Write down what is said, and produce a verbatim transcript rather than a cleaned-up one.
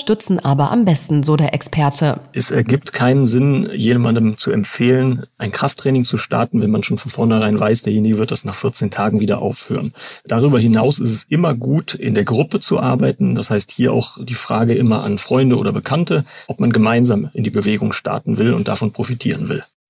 stützen aber am besten, so der Experte. Es ergibt keinen Sinn, jemandem zu empfehlen, ein Krafttraining zu starten, wenn man schon von vornherein weiß, derjenige wird das nach vierzehn Tagen wieder aufhören. Darüber hinaus ist es immer gut, in der Gruppe zu arbeiten. Das heißt, hier auch die Frage immer an Freunde oder Bekannte, ob man gemeinsam in die Bewegung starten will und davon profitieren will.